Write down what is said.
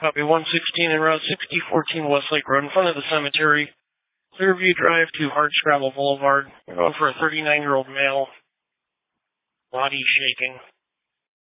Copy 116 en route 6014 Westlake Road in front of the cemetery. Clearview Drive to Hardscrabble Boulevard. We're going for a 39-year-old male. Body shaking.